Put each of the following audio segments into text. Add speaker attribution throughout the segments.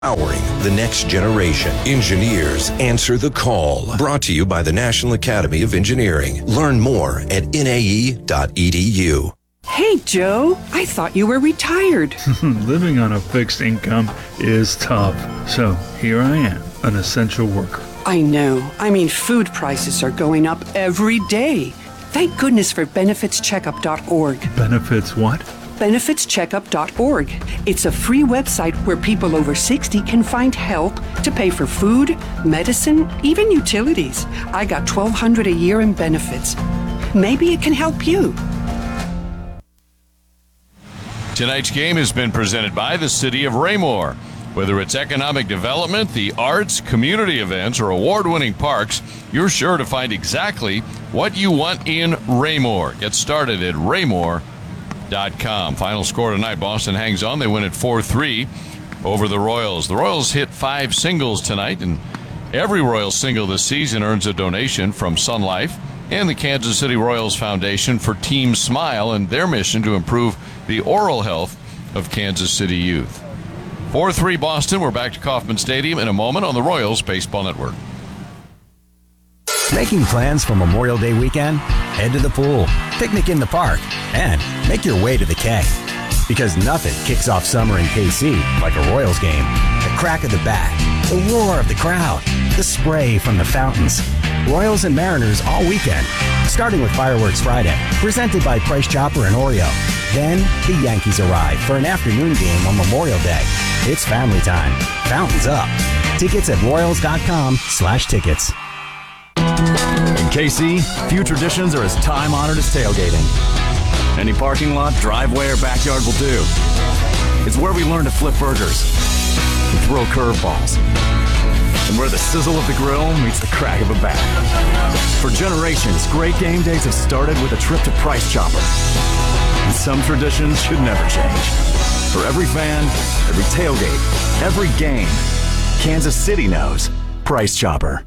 Speaker 1: Powering the next generation. Engineers answer the call. Brought to you by the National Academy of Engineering. Learn more at nae.edu.
Speaker 2: Hey, Joe, I thought you were retired.
Speaker 3: Living on a fixed income is tough. So here I am, an essential worker.
Speaker 2: I know. I mean, food prices are going up every day. Thank goodness for benefitscheckup.org.
Speaker 3: Benefits what?
Speaker 2: benefitscheckup.org. It's a free website where people over 60 can find help to pay for food, medicine, even utilities. I got $1,200 a year in benefits. Maybe it can help you.
Speaker 4: Tonight's game has been presented by the City of Raymore. Whether it's economic development, the arts, community events, or award-winning parks, you're sure to find exactly what you want in Raymore. Get started at Raymore.com. Final score tonight, Boston hangs on. They win at 4-3 over the Royals. The Royals hit 5 singles tonight, and every Royals single this season earns a donation from Sun Life and the Kansas City Royals Foundation for Team Smile and their mission to improve the oral health of Kansas City youth. 4-3 Boston. We're back to Kauffman Stadium in a moment on the Royals Baseball Network.
Speaker 5: Making plans for Memorial Day weekend? Head to the pool, picnic in the park, and make your way to the K. Because nothing kicks off summer in KC like a Royals game. The crack of the bat, the roar of the crowd, the spray from the fountains. Royals and Mariners all weekend, starting with Fireworks Friday, presented by Price Chopper and Oreo. Then the Yankees arrive for an afternoon game on Memorial Day. It's family time. Fountains up. Tickets at royals.com/tickets.
Speaker 6: In KC, few traditions are as time-honored as tailgating. Any parking lot, driveway, or backyard will do. It's where we learn to flip burgers and throw curveballs, and where the sizzle of the grill meets the crack of a bat. For generations, great game days have started with a trip to Price Chopper. And some traditions should never change. For every fan, every tailgate, every game, Kansas City knows Price Chopper.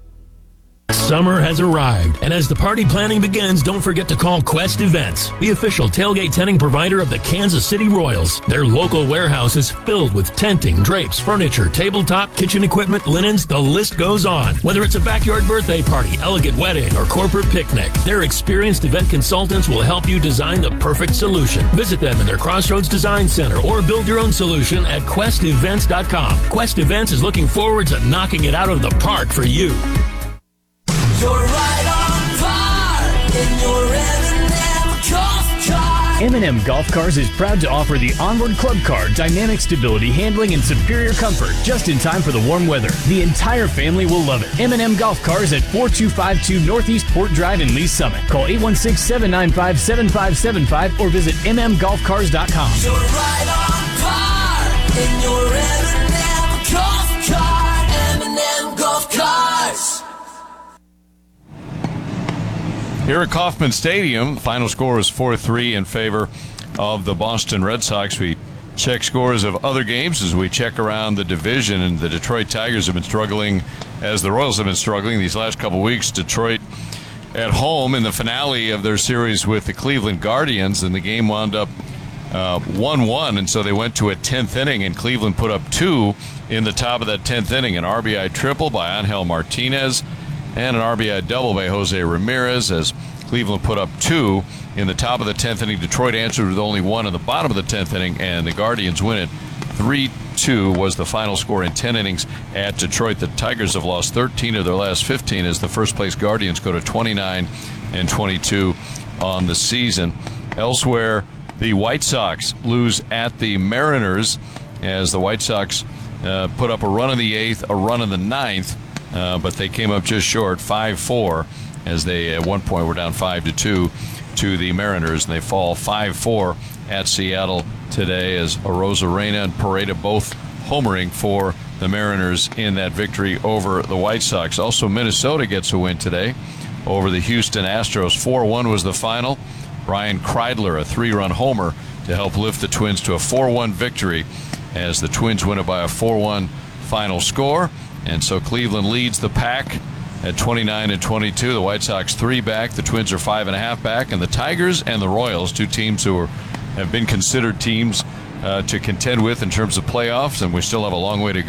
Speaker 7: Summer has arrived, and as the party planning begins, don't forget to call Quest Events, the official tailgate tenting provider of the Kansas City Royals. Their local warehouse is filled with tenting, drapes, furniture, tabletop, kitchen equipment, linens, the list goes on. Whether it's a backyard birthday party, elegant wedding, or corporate picnic, their experienced event consultants will help you design the perfect solution. Visit them in their Crossroads Design Center or build your own solution at questevents.com. Quest Events is looking forward to knocking it out of the park for you.
Speaker 8: You're right on par in your M&M Golf Car.
Speaker 9: M&M Golf Cars is proud to offer the Onward Club Car, dynamic stability, handling, and superior comfort, just in time for the warm weather. The entire family will love it. M&M Golf Cars at 4252 Northeast Port Drive in Lee Summit. Call 816-795-7575 or visit mmgolfcars.com.
Speaker 8: You're right on par in your M&M Golf Car. M&M Golf Cars.
Speaker 4: Here at Kauffman Stadium, the final score is 4-3 in favor of the Boston Red Sox. We check scores of other games as we check around the division, and the Detroit Tigers have been struggling as the Royals have been struggling these last couple weeks. Detroit at home in the finale of their series with the Cleveland Guardians, and the game wound up 1-1, and so they went to a 10th inning, and Cleveland put up 2 in the top of that 10th inning, an RBI triple by Angel Martinez and an RBI double by Jose Ramirez as Cleveland put up 2 in the top of the 10th inning. Detroit answered with only 1 in the bottom of the 10th inning, and the Guardians win it. 3-2 was the final score in 10 innings at Detroit. The Tigers have lost 13 of their last 15 as the first-place Guardians go to 29-22 on the season. Elsewhere, the White Sox lose at the Mariners as the White Sox put up a run in the 8th, a run in the 9th, but they came up just short, 5-4, as they at one point were down 5-2 to the Mariners, and they fall 5-4 at Seattle today as Arozarena and Pareda both homering for the Mariners in that victory over the White Sox. Also, Minnesota gets a win today over the Houston Astros. 4-1 was the final. Brian Kreidler, a 3-run homer to help lift the Twins to a 4-1 victory as the Twins win it by a 4-1 final score. And so Cleveland leads the pack at 29-22. The White Sox 3 back. The Twins are 5.5 back. And the Tigers and the Royals, two teams who have been considered teams to contend with in terms of playoffs, and we still have a long way to